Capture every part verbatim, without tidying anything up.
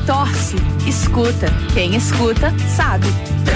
torce, escuta. Quem escuta, sabe.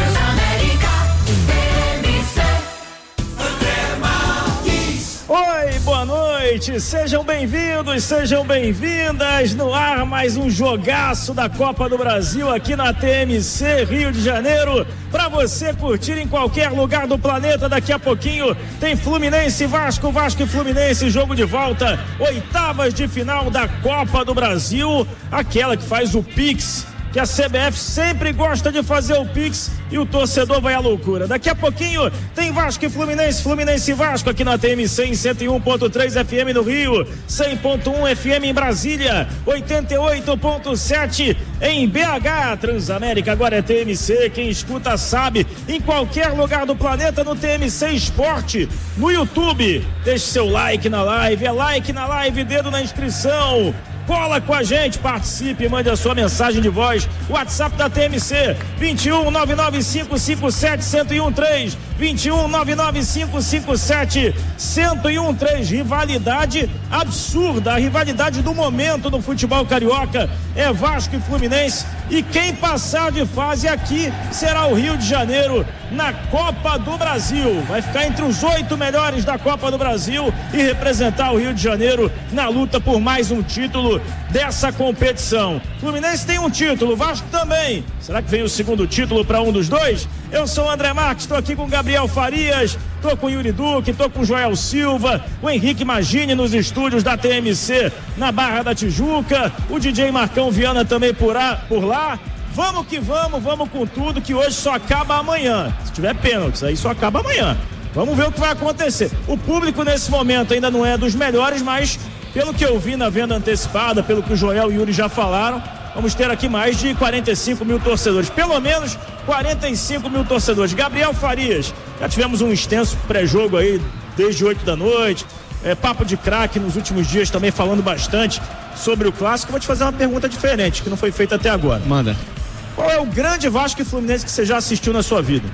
Oi, boa noite, sejam bem-vindos, sejam bem-vindas, no ar mais um jogaço da Copa do Brasil aqui na T M C Rio de Janeiro, para você curtir em qualquer lugar do planeta. Daqui a pouquinho tem Fluminense e Vasco, Vasco e Fluminense, jogo de volta, oitavas de final da Copa do Brasil, aquela que faz o Pix, que a C B F sempre gosta de fazer o Pix e o torcedor vai à loucura. Daqui a pouquinho tem Vasco e Fluminense, Fluminense e Vasco aqui na T M C em cento e um ponto três F M no Rio, cem ponto um F M em Brasília, oitenta e oito ponto sete em B H. Transamérica agora é T M C, quem escuta sabe, em qualquer lugar do planeta no T M C Esporte, no YouTube. Deixe seu like na live, é like na live, dedo na inscrição. Cola com a gente, participe, mande a sua mensagem de voz. WhatsApp da T M C vinte e um, nove nove cinco cinco sete, um zero um três, vinte e um, nove nove cinco cinco sete, um zero um três. Rivalidade absurda, a rivalidade do momento no futebol carioca é Vasco e Fluminense, e quem passar de fase aqui será o Rio de Janeiro na Copa do Brasil. Vai ficar entre os oito melhores da Copa do Brasil e representar o Rio de Janeiro na luta por mais um título dessa competição. Fluminense tem um título, Vasco também. Será que vem o segundo título para um dos dois? Eu sou o André Marques, estou aqui com o Gabriel Farias, estou com o Yuri Duque, estou com o Joel Silva, o Henrique Magini nos estúdios da T M C na Barra da Tijuca, o D J Marcão Viana também por, a, por lá. Vamos que vamos, vamos com tudo, que hoje só acaba amanhã. Se tiver pênaltis, aí só acaba amanhã. Vamos ver o que vai acontecer. O público nesse momento ainda não é dos melhores, mas pelo que eu vi na venda antecipada, pelo que o Joel e o Yuri já falaram, vamos ter aqui mais de quarenta e cinco mil torcedores, pelo menos quarenta e cinco mil torcedores. Gabriel Farias, já tivemos um extenso pré-jogo aí desde oito da noite, é, papo de craque nos últimos dias também, falando bastante sobre o clássico. Vou te fazer uma pergunta diferente, que não foi feita até agora. Manda. Qual é o grande Vasco e Fluminense que você já assistiu na sua vida?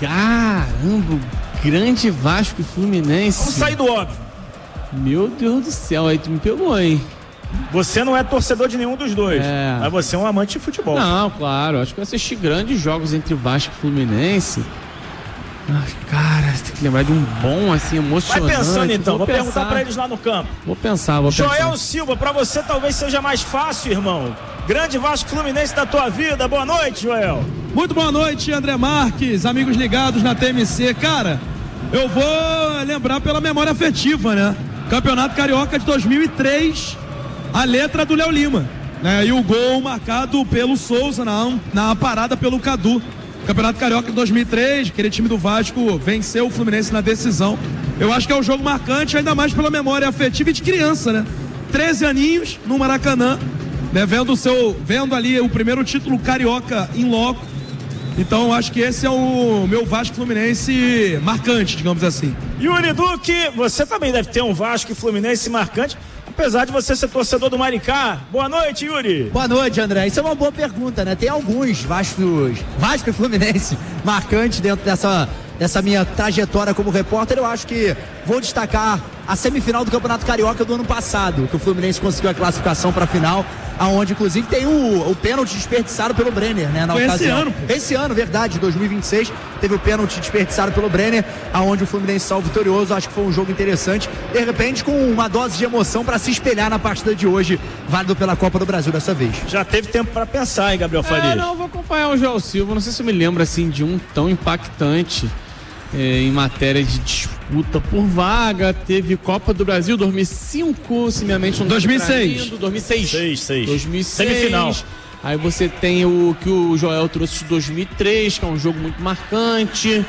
Caramba, grande Vasco e Fluminense. Vamos sair do óbvio. Meu Deus do céu, aí tu me pegou, hein? Você não é torcedor de nenhum dos dois, é. mas você é um amante de futebol. Não, claro, acho que eu assisti grandes jogos entre Vasco e Fluminense. Ai, cara, você tem que lembrar de um bom, assim, emocionante. Vai pensando então, vou, vou perguntar pra eles lá no campo. Vou pensar, vou Joel pensar. Joel Silva, pra você talvez seja mais fácil, irmão. Grande Vasco Fluminense da tua vida, boa noite, Joel. Muito boa noite, André Marques, amigos ligados na T M C. Cara, eu vou lembrar pela memória afetiva, né? Campeonato Carioca de dois mil e três, a letra do Léo Lima, né? E o gol marcado pelo Souza na, na parada pelo Cadu. Campeonato Carioca de dois mil e três, aquele time do Vasco venceu o Fluminense na decisão. Eu acho que é um jogo marcante, ainda mais pela memória afetiva e de criança, né? treze aninhos no Maracanã, né? Vendo, o seu, vendo ali o primeiro título carioca em loco. Então eu acho que esse é o meu Vasco Fluminense marcante, digamos assim. Yuri Duque, você também deve ter um Vasco e Fluminense marcante, apesar de você ser torcedor do Maricá. Boa noite, Yuri. Boa noite, André. Isso é uma boa pergunta, né? Tem alguns Vascos, Vasco e Fluminense marcantes dentro dessa, dessa minha trajetória como repórter. Eu acho que vou destacar a semifinal do Campeonato Carioca do ano passado, que o Fluminense conseguiu a classificação para a final, aonde inclusive tem o, o pênalti desperdiçado pelo Brenner, né? Na Foi ocasião. esse ano, pô. Esse ano, verdade, dois mil e vinte e seis, teve o pênalti desperdiçado pelo Brenner, aonde o Fluminense saiu vitorioso. Acho que foi um jogo interessante, de repente com uma dose de emoção para se espelhar na partida de hoje, válido pela Copa do Brasil dessa vez. Já teve tempo para pensar, hein, Gabriel Farias? É, não, eu vou acompanhar o Joel Silva, não sei se eu me lembro assim de um tão impactante é, em matéria de disputa por vaga. Teve Copa do Brasil dois mil e cinco, se minha mente não dois mil e seis. traindo, dois mil e seis. seis, seis. dois mil e seis. Semifinal. Aí você tem o que o Joel trouxe de dois mil e três, que é um jogo muito marcante.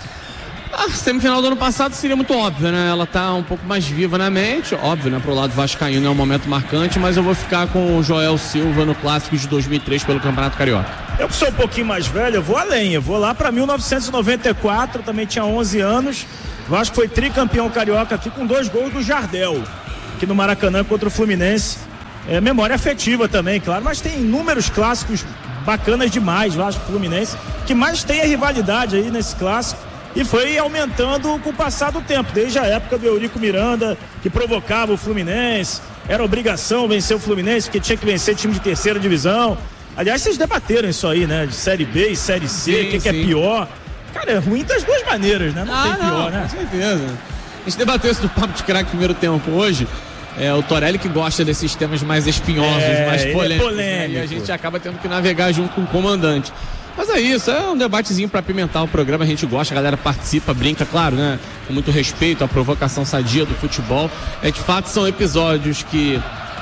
A semifinal do ano passado seria muito óbvio, né? Ela tá um pouco mais viva na mente. Óbvio, né? Pro lado vascaíno é um momento marcante, mas eu vou ficar com o Joel Silva no clássico de dois mil e três pelo Campeonato Carioca. Eu que sou um pouquinho mais velho, eu vou além. Eu vou lá pra mil novecentos e noventa e quatro, também tinha onze anos. Vasco foi tricampeão carioca aqui com dois gols do Jardel, aqui no Maracanã contra o Fluminense. É memória afetiva também, claro, mas tem inúmeros clássicos bacanas demais, Vasco e Fluminense, que mais tem a rivalidade aí nesse clássico. E foi aumentando com o passar do tempo, desde a época do Eurico Miranda, que provocava o Fluminense, era obrigação vencer o Fluminense, porque tinha que vencer time de terceira divisão. Aliás, vocês debateram isso aí, né? De Série B e Série C, o que, que é pior. Cara, é ruim das duas maneiras, né? Não ah, tem não, pior, né? Com certeza. A gente debateu isso do Papo de Craque primeiro tempo hoje. É o Torelli que gosta desses temas mais espinhosos, é, mais polêmicos. É polêmico. Né? E a gente acaba tendo que navegar junto com o comandante. Mas é isso, é um debatezinho para apimentar o programa, a gente gosta, a galera participa, brinca, claro, né? Com muito respeito à provocação sadia do futebol. É, de fato, são episódios que,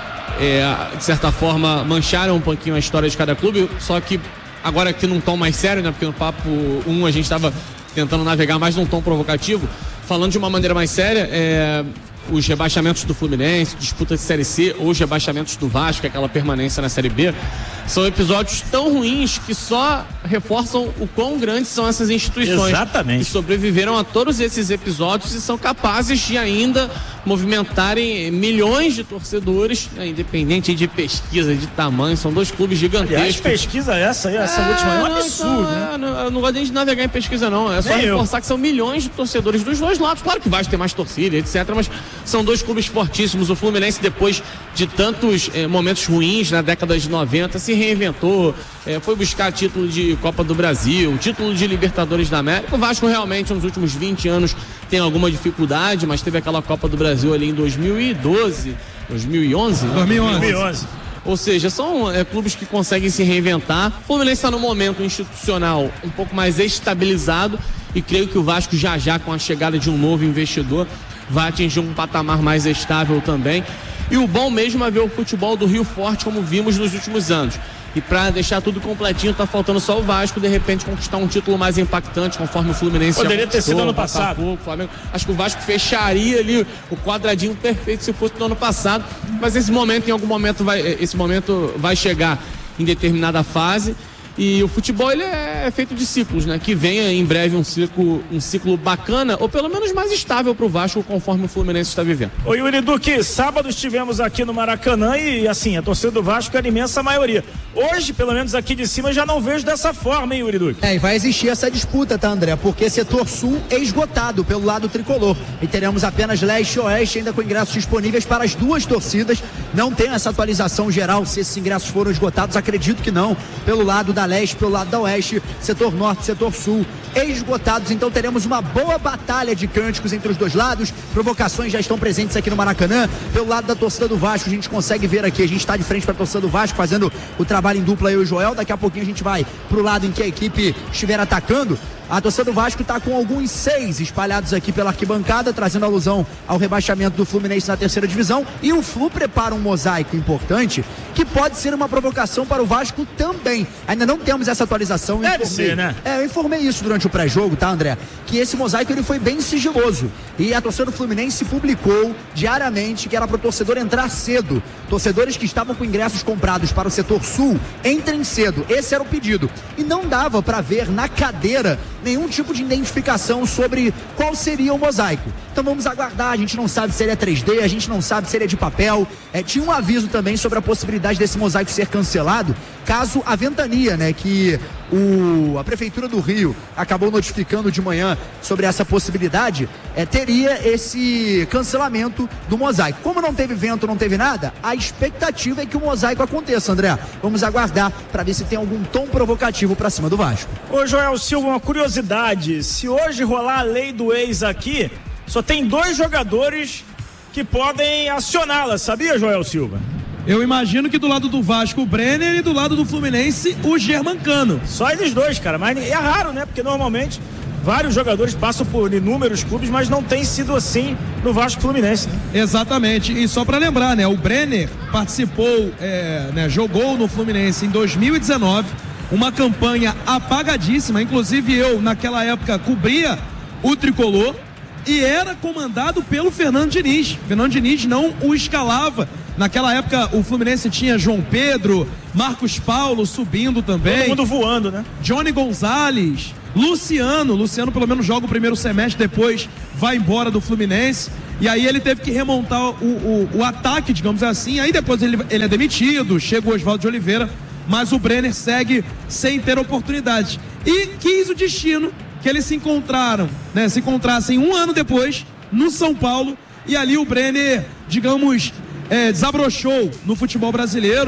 é, de certa forma, mancharam um pouquinho a história de cada clube, só que agora aqui num tom mais sério, né? Porque no Papo um a gente estava tentando navegar mais num tom provocativo, falando de uma maneira mais séria, é... os rebaixamentos do Fluminense, disputa de Série C ou os rebaixamentos do Vasco, aquela permanência na Série B, são episódios tão ruins que só reforçam o quão grandes são essas instituições. Exatamente. Que sobreviveram a todos esses episódios e são capazes de ainda movimentarem milhões de torcedores, né, independente de pesquisa, de tamanho, são dois clubes gigantescos. Aliás, pesquisa essa aí, essa é, última é um absurdo, então, né? É, não, eu não gosto nem de navegar em pesquisa, não. É só nem reforçar eu. que são milhões de torcedores dos dois lados. Claro que vai ter mais torcida, etcétera, mas são dois clubes fortíssimos. O Fluminense, depois de tantos eh, momentos ruins na década de noventa, se reinventou, eh, foi buscar título de Copa do Brasil, título de Libertadores da América. O Vasco realmente nos últimos vinte anos tem alguma dificuldade, mas teve aquela Copa do Brasil ali em dois mil e doze, dois mil e onze? dois mil e onze. Ou seja, são é, clubes que conseguem se reinventar. O Fluminense está num momento institucional um pouco mais estabilizado e creio que o Vasco já já, com a chegada de um novo investidor, vai atingir um patamar mais estável também. E o bom mesmo é ver o futebol do Rio forte como vimos nos últimos anos. E para deixar tudo completinho, tá faltando só o Vasco, de repente, conquistar um título mais impactante, conforme o Fluminense poderia ter sido ano passado. Botafogo, Flamengo. Acho que o Vasco fecharia ali o quadradinho perfeito se fosse no ano passado. Mas esse momento, em algum momento, vai, esse momento vai chegar em determinada fase. E o futebol, ele é feito de ciclos, né? Que venha em breve um ciclo, um ciclo bacana, ou pelo menos mais estável pro Vasco, conforme o Fluminense está vivendo. Ô Yuri Duque, sábado estivemos aqui no Maracanã e, assim, a torcida do Vasco era a imensa maioria. Hoje, pelo menos aqui de cima, já não vejo dessa forma, hein, Yuri Duque? É, e vai existir essa disputa, tá, André? Porque setor sul é esgotado pelo lado tricolor. E teremos apenas leste e oeste ainda com ingressos disponíveis para as duas torcidas. Não tem essa atualização geral se esses ingressos foram esgotados, acredito que não. Pelo lado da leste, pelo lado da oeste, setor norte, setor sul, esgotados. Então teremos uma boa batalha de cânticos entre os dois lados. Provocações já estão presentes aqui no Maracanã. Pelo lado da torcida do Vasco, a gente consegue ver aqui, a gente está de frente para a torcida do Vasco, fazendo o trabalho em dupla, eu e o Joel. Daqui a pouquinho a gente vai pro lado em que a equipe estiver atacando. A torcida do Vasco está com alguns seis espalhados aqui pela arquibancada, trazendo alusão ao rebaixamento do Fluminense na terceira divisão. E o Flu prepara um mosaico importante que pode ser uma provocação para o Vasco também. Ainda não temos essa atualização. Deve informei, ser, né? É, eu informei isso durante o pré-jogo, tá, André? Que esse mosaico ele foi bem sigiloso. E a torcida do Fluminense publicou diariamente que era para o torcedor entrar cedo. Torcedores que estavam com ingressos comprados para o setor sul, entrem cedo. Esse era o pedido. E não dava para ver na cadeira nenhum tipo de identificação sobre qual seria o mosaico. Então vamos aguardar, a gente não sabe se ele é três D, a gente não sabe se ele é de papel. É, tinha um aviso também sobre a possibilidade desse mosaico ser cancelado, caso a ventania, né, que o, a Prefeitura do Rio acabou notificando de manhã sobre essa possibilidade, é, teria esse cancelamento do mosaico. Como não teve vento, não teve nada, a expectativa é que o mosaico aconteça, André. Vamos aguardar para ver se tem algum tom provocativo para cima do Vasco. Ô Joel Silva, uma curiosidade, se hoje rolar a lei do ex aqui, só tem dois jogadores que podem acioná-la, sabia, Joel Silva? Eu imagino que do lado do Vasco o Brenner e do lado do Fluminense o Germancano. Só eles dois, cara, mas é raro, né? Porque normalmente vários jogadores passam por inúmeros clubes, mas não tem sido assim no Vasco Fluminense, né? Exatamente, e só para lembrar, né? O Brenner participou, é, né, jogou no Fluminense em dois mil e dezenove, uma campanha apagadíssima, inclusive eu naquela época cobria o tricolor e era comandado pelo Fernando Diniz. Fernando Diniz não o escalava. Naquela época o Fluminense tinha João Pedro, Marcos Paulo subindo também. Todo mundo voando, né? Johnny Gonzalez, Luciano. Luciano pelo menos joga o primeiro semestre, depois vai embora do Fluminense. E aí ele teve que remontar o, o, o ataque, digamos assim. Aí depois ele, ele é demitido, chega o Oswaldo de Oliveira, mas o Brenner segue sem ter oportunidade. E quis o destino que eles se encontraram, né? Se encontrassem um ano depois no São Paulo, e ali o Brenner, digamos, é, desabrochou no futebol brasileiro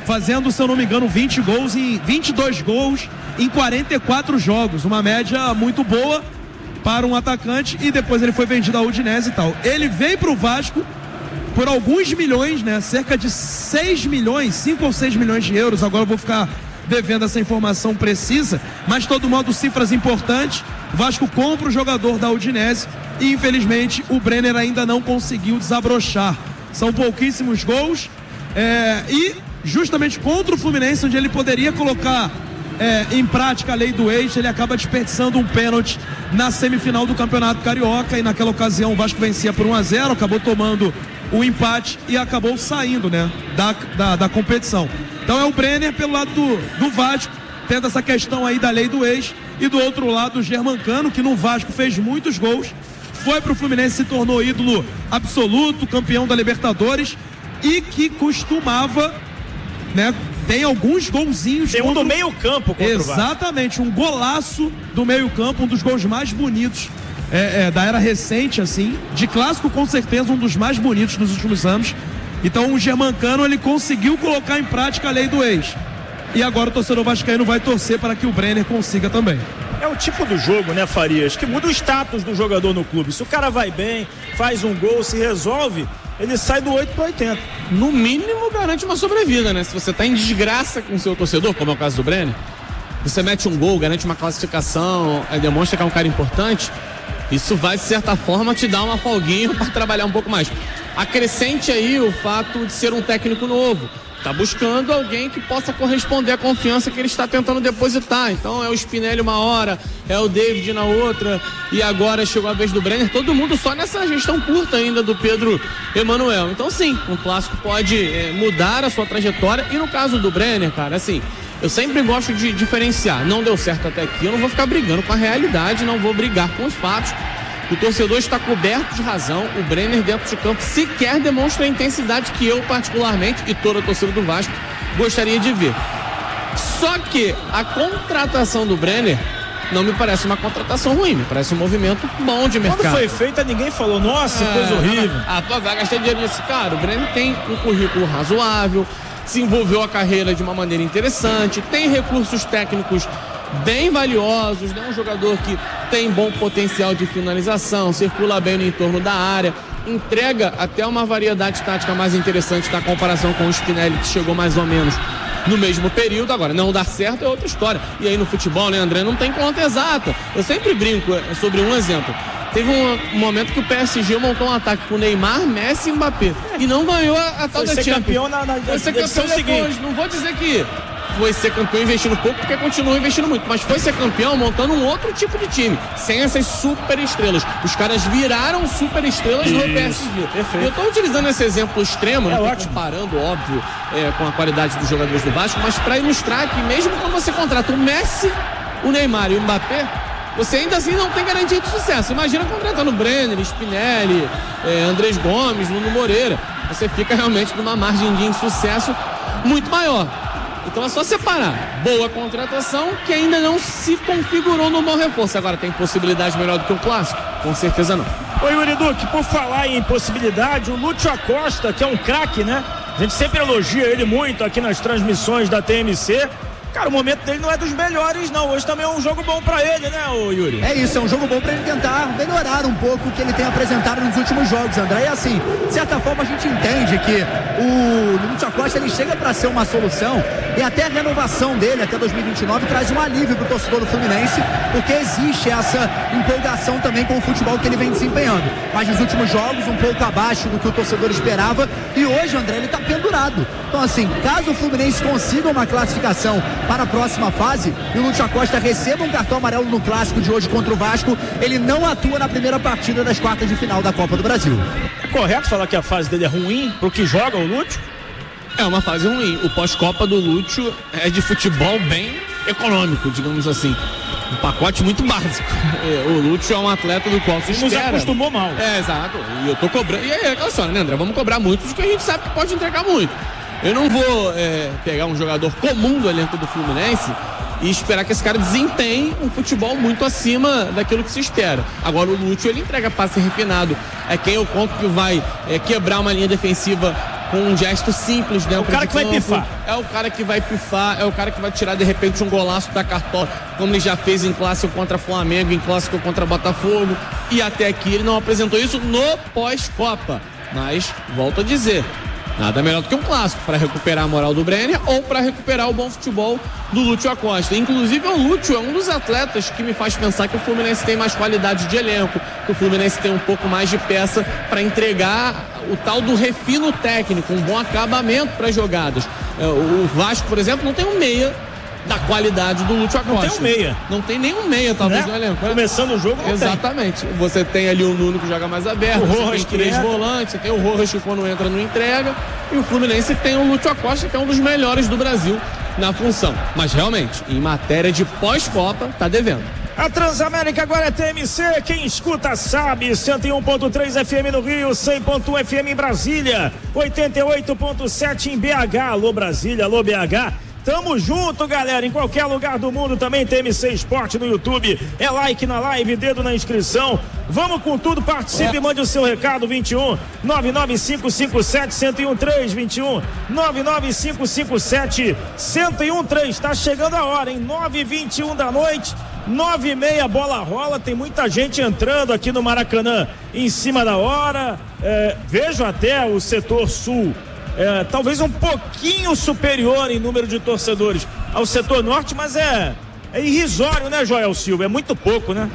fazendo, se eu não me engano, vinte gols em vinte e dois gols em quarenta e quatro jogos, uma média muito boa para um atacante, e depois ele foi vendido ao Udinese e tal. Ele veio para o Vasco por alguns milhões, né? Cerca de seis milhões, cinco ou seis milhões de euros. Agora eu vou ficar devendo essa informação precisa, mas de todo modo cifras importantes. O Vasco compra o jogador da Udinese e infelizmente o Brenner ainda não conseguiu desabrochar. São pouquíssimos gols, é, e justamente contra o Fluminense, onde ele poderia colocar é, em prática a lei do ex, ele acaba desperdiçando um pênalti na semifinal do Campeonato Carioca, e naquela ocasião o Vasco vencia por um a zero, acabou tomando o empate e acabou saindo, né, da, da, da competição. Então é o Brenner pelo lado do, do Vasco, tendo essa questão aí da lei do ex, e do outro lado o Germancano, que no Vasco fez muitos gols, foi pro Fluminense, se tornou ídolo absoluto, campeão da Libertadores, e que costumava, né, tem alguns golzinhos. Tem um do meio campo contra o Vasco. Exatamente, um golaço do meio campo, um dos gols mais bonitos é, é, da era recente, assim, de clássico com certeza um dos mais bonitos dos últimos anos. Então o Germancano, ele conseguiu colocar em prática a lei do ex, e agora o torcedor vascaíno vai torcer para que o Brenner consiga também. É o tipo do jogo, né, Farias, que muda o status do jogador no clube. Se o cara vai bem, faz um gol, se resolve, ele sai do oito para oitenta. No mínimo garante uma sobrevida, né? Se você tá em desgraça com o seu torcedor, como é o caso do Brenner, você mete um gol, garante uma classificação, aí demonstra que é um cara importante, isso vai, de certa forma, te dar uma folguinha para trabalhar um pouco mais. Acrescente aí o fato de ser um técnico novo. Tá buscando alguém que possa corresponder à confiança que ele está tentando depositar. Então é o Spinelli uma hora, é o David na outra, e agora chegou a vez do Brenner. Todo mundo só nessa gestão curta ainda do Pedro Emanuel. Então sim, um clássico pode é, mudar a sua trajetória. E no caso do Brenner, cara, assim, eu sempre gosto de diferenciar. Não deu certo até aqui, eu não vou ficar brigando com a realidade, não vou brigar com os fatos. O torcedor está coberto de razão. O Brenner dentro de campo sequer demonstra a intensidade que eu particularmente, e toda a torcida do Vasco, gostaria de ver. Só que a contratação do Brenner não me parece uma contratação ruim, me parece um movimento bom de mercado. Quando foi feita, ninguém falou, nossa, é, coisa horrível. Ah, pô, vai gastar dinheiro nisso. Cara, o Brenner tem um currículo razoável, se envolveu a carreira de uma maneira interessante, tem recursos técnicos bem valiosos, né? Um jogador que tem bom potencial de finalização, circula bem no entorno da área, entrega até uma variedade tática mais interessante na comparação com o Spinelli, que chegou mais ou menos no mesmo período. Agora, não dar certo é outra história. E aí no futebol, né, André, não tem conta exata. Eu sempre brinco sobre um exemplo. Teve um, um momento que o P S G montou um ataque com Neymar, Messi e Mbappé, e não ganhou a, a tal da Champions. Foi ser campeão na, na Foi ser campeão depois. Seguinte. Não vou dizer que foi ser campeão investindo pouco, porque continuou investindo muito, mas foi ser campeão montando um outro tipo de time, sem essas super estrelas. Os caras viraram super estrelas no P S G. Perfeito. Eu estou utilizando esse exemplo extremo, é não comparando, óbvio, é, com a qualidade dos jogadores do Vasco, mas para ilustrar que mesmo quando você contrata o Messi, o Neymar e o Mbappé, você ainda assim não tem garantia de sucesso. Imagina contratando o Brenner, Spinelli, é, Andrés Gomes, Nuno Moreira. Você fica realmente numa margem de insucesso muito maior. Então é só separar. Boa contratação que ainda não se configurou no bom reforço. Agora, tem possibilidade melhor do que o clássico? Com certeza não. Oi, Yuri Duque, por falar em possibilidade, o Lúcio Acosta, que é um craque, né? A gente sempre elogia ele muito aqui nas transmissões da T M C. Cara, o momento dele não é dos melhores, não. Hoje também é um jogo bom pra ele, né, ô Yuri? É isso, é um jogo bom pra ele tentar melhorar um pouco o que ele tem apresentado nos últimos jogos, André. E assim, de certa forma a gente entende que o Lúcio Acosta, ele chega pra ser uma solução, e até a renovação dele até dois mil e vinte e nove traz um alívio pro torcedor do Fluminense, porque existe essa empolgação também com o futebol que ele vem desempenhando. Mas nos últimos jogos, um pouco abaixo do que o torcedor esperava, e hoje, André, ele tá pendurado. Então assim, caso o Fluminense consiga uma classificação para a próxima fase e o Lúcio Acosta receba um cartão amarelo no clássico de hoje contra o Vasco, ele não atua na primeira partida das quartas de final da Copa do Brasil. É correto falar que a fase dele é ruim pro que joga o Lúcio? É uma fase ruim. O pós-Copa do Lúcio é de futebol bem econômico, digamos assim. Um pacote muito básico. O Lúcio é um atleta do qual se espera. Nos acostumou mal. É, exato. E eu tô cobrando. E aí, é aquela história, né, André? Vamos cobrar muito de que a gente sabe que pode entregar muito. Eu não vou é, pegar um jogador comum do elenco do Fluminense e esperar que esse cara desempenhe um futebol muito acima daquilo que se espera. Agora o Lúcio, ele entrega passe refinado. É quem eu conto que vai é, quebrar uma linha defensiva com um gesto simples dentro É o cara de que vai campo. pifar. É o cara que vai pifar, é o cara que vai tirar de repente um golaço da cartola, como ele já fez em clássico contra Flamengo, em clássico contra Botafogo, e até aqui ele não apresentou isso no pós-Copa. Mas, volto a dizer, nada melhor do que um clássico para recuperar a moral do Brenner ou para recuperar o bom futebol do Lúcio Acosta. Inclusive, o Lúcio é um dos atletas que me faz pensar que o Fluminense tem mais qualidade de elenco, que o Fluminense tem um pouco mais de peça para entregar o tal do refino técnico, um bom acabamento para as jogadas. O Vasco, por exemplo, não tem um meia da qualidade do Lúcio Acosta. Não tem um meia. Não tem nenhum meia, talvez, né? no elenco. Começando o jogo, não Exatamente. Tem. Você tem ali o Nuno que joga mais aberto, o você Rojas tem três que volantes, você tem o Rojas que quando entra não entrega, e o Fluminense tem o Lúcio Acosta, que é um dos melhores do Brasil na função. Mas realmente, em matéria de pós-Copa, tá devendo. A Transamérica agora é T M C, quem escuta sabe, cento e um ponto três F M no Rio, cem ponto um F M em Brasília, oitenta e oito ponto sete em B H. Alô Brasília, alô B H. Tamo junto, galera, em qualquer lugar do mundo também tem T M C Esporte no YouTube, é like na live, dedo na inscrição, vamos com tudo, participe, mande o seu recado, vinte e um, nove nove cinco cinco sete, um zero um três, vinte e um, nove nove cinco cinco sete, um zero um três, tá chegando a hora, hein, nove e vinte e um da noite, nove e meia, bola rola, tem muita gente entrando aqui no Maracanã em cima da hora, é, vejo até o setor sul, É, talvez um pouquinho superior em número de torcedores ao setor norte, mas é, é irrisório, né, Joel Silva? É muito pouco, né?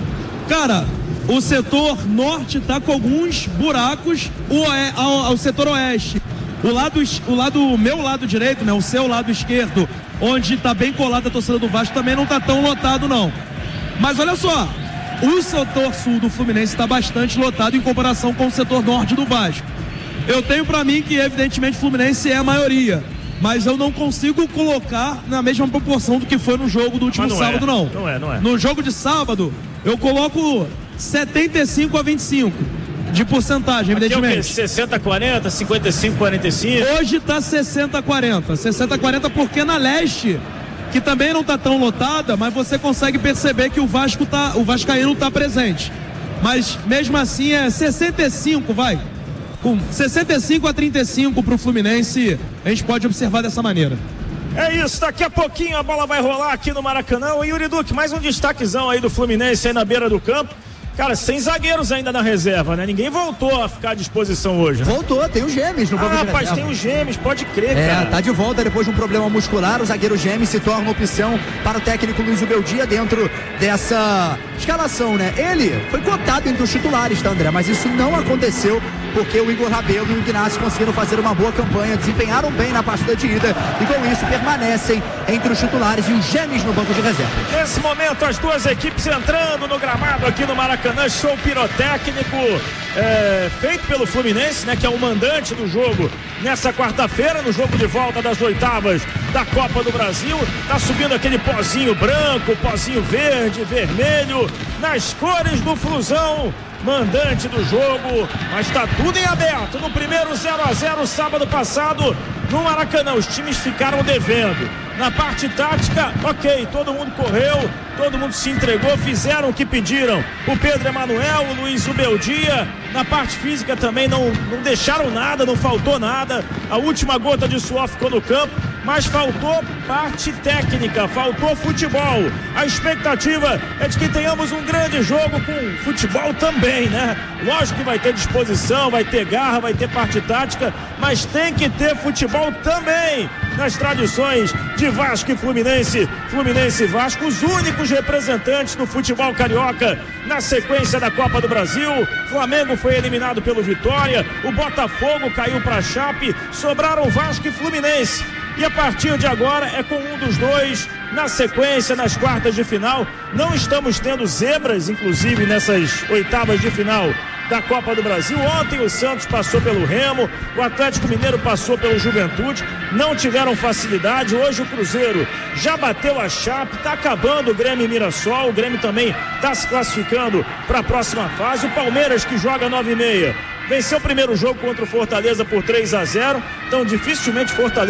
Cara, o setor norte tá com alguns buracos o, ao, ao setor oeste. O lado, o lado, o meu lado direito, né, o seu lado esquerdo, onde tá bem colada a torcida do Vasco, também não tá tão lotado, não. Mas olha só, o setor sul do Fluminense tá bastante lotado em comparação com o setor norte do Vasco. Eu tenho pra mim que, evidentemente, o Fluminense é a maioria, mas eu não consigo colocar na mesma proporção do que foi no jogo do último não sábado, é. não. Não é, não é. No jogo de sábado, eu coloco setenta e cinco a vinte e cinco de porcentagem, Aqui evidentemente. é o quê? sessenta a quarenta, cinquenta e cinco a quarenta e cinco? Hoje tá sessenta a quarenta. sessenta a quarenta porque na leste, que também não tá tão lotada, mas você consegue perceber que o Vasco tá, o vascaíno tá presente. Mas mesmo assim é sessenta e cinco, vai. Com sessenta e cinco a trinta e cinco pro Fluminense, a gente pode observar dessa maneira. É isso, daqui a pouquinho a bola vai rolar aqui no Maracanã. O Yuri Duque, mais um destaquezão aí do Fluminense aí na beira do campo. Cara, sem zagueiros ainda na reserva, né? Ninguém voltou a ficar à disposição hoje, né? Voltou, tem o Gêmeos no banco Ah, de rapaz, reserva. tem os Gêmeos, pode crer, É, cara. tá de volta depois de um problema muscular. O zagueiro Gêmeos se torna opção para o técnico Luiz Ubeldia dentro dessa escalação, né? Ele foi cotado entre os titulares, tá, André? Mas isso não aconteceu porque o Igor Rabelo e o Ignacio conseguiram fazer uma boa campanha, desempenharam bem na partida de ida e com isso permanecem entre os titulares e os Gêmeos no banco de reserva. Nesse momento, as duas equipes entrando no gramado aqui no Maracanã, show pirotécnico é, feito pelo Fluminense, né, que é o mandante do jogo nessa quarta-feira, no jogo de volta das oitavas da Copa do Brasil. Tá subindo aquele pozinho branco, pozinho verde, vermelho, nas cores do Flusão, mandante do jogo, mas tá tudo em aberto. No primeiro zero a zero sábado passado no Maracanã, os times ficaram devendo. Na parte tática, ok, todo mundo correu, todo mundo se entregou, fizeram o que pediram. O Pedro Emanuel, o Luiz Ubeldia, na parte física também não, não deixaram nada, não faltou nada. A última gota de suor ficou no campo, mas faltou parte técnica, faltou futebol. A expectativa é de que tenhamos um grande jogo com futebol também, né? Lógico que vai ter disposição, vai ter garra, vai ter parte tática, mas tem que ter futebol também nas tradições de Vasco e Fluminense. Fluminense e Vasco, os únicos representantes do futebol carioca na sequência da Copa do Brasil. Flamengo foi eliminado pelo Vitória, o Botafogo caiu para a Chape, sobraram Vasco e Fluminense. E a partir de agora é com um dos dois na sequência, nas quartas de final. Não estamos tendo zebras, inclusive, nessas oitavas de final da Copa do Brasil. Ontem o Santos passou pelo Remo, o Atlético Mineiro passou pelo Juventude, não tiveram facilidade. Hoje o Cruzeiro já bateu a Chape, está acabando o Grêmio e Mirassol, o Grêmio também está se classificando para a próxima fase. O Palmeiras, que joga nove e meia, venceu o primeiro jogo contra o Fortaleza por três a zero, então dificilmente Fortaleza